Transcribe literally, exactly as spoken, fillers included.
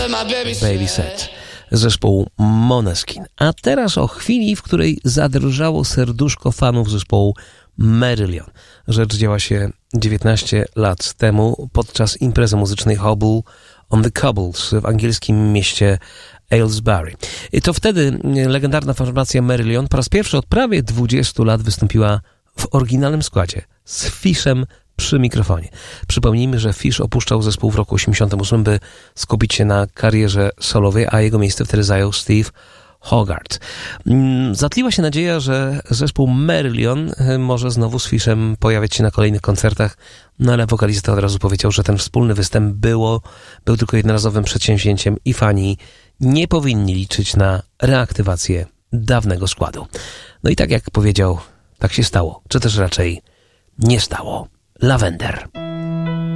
Baby Set, zespołu Måneskin. A teraz o chwili, w której zadrżało serduszko fanów zespołu Marillion. Rzecz działa się dziewiętnaście lat temu podczas imprezy muzycznej Hobble on the Cobbles w angielskim mieście Aylesbury. I to wtedy legendarna formacja Marillion po raz pierwszy od prawie dwudziestu lat wystąpiła w oryginalnym składzie z Fishem przy mikrofonie. Przypomnijmy, że Fish opuszczał zespół w roku osiemdziesiątym ósmym, by skupić się na karierze solowej, a jego miejsce wtedy zajął Steve Hogarth. Zatliła się nadzieja, że zespół Marillion może znowu z Fishem pojawiać się na kolejnych koncertach, no ale wokalista od razu powiedział, że ten wspólny występ było, był tylko jednorazowym przedsięwzięciem i fani nie powinni liczyć na reaktywację dawnego składu. No i tak jak powiedział, tak się stało, czy też raczej nie stało. Lavender.